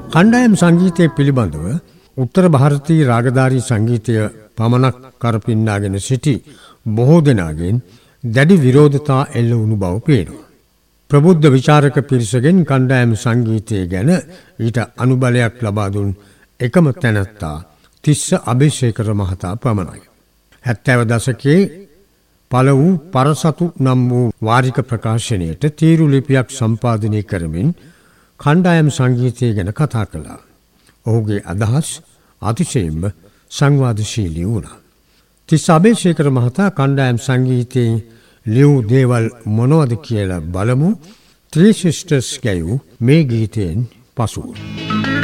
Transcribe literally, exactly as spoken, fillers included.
කණ්ඩායම් සංගීතය පිළිබඳව උත්තර ಭಾರತೀಯ රාගධාරී සංගීතය පමණක් කරපින්නාගෙන සිටි බොහෝ දෙනාගෙන් දැඩි විරෝධතා එල්ල වුණු බව පේනවා. ප්‍රබුද්ධ විචාරක පිරිසගෙන් කණ්ඩායම් සංගීතය ගැන ඊට අනුබලයක් ලබා දුන් එකම තැනැත්තා තිස්ස අබේසේකර මහතා පමණයි. හැත්තෑව දශකයේ පළ වූ පරසතු නම් වූ වාරික ප්‍රකාශනයට තීරු ලිපියක් සම්පාදනය කරමින් කණ්ඩායම් සංගීතය ගැන කතා කළා. ඔහුගේ අදහස් අතිශයින්ම සංවාදශීලී වුණා. තිස්ස අබේසේකර මහතා කණ්ඩායම් සංගීතයේ ලියූ දේවල් මොනවද කියලා බලමු. ත්‍රී සිස්ටර්ස් ගැයූ මේ ගීතයෙන් පසුව.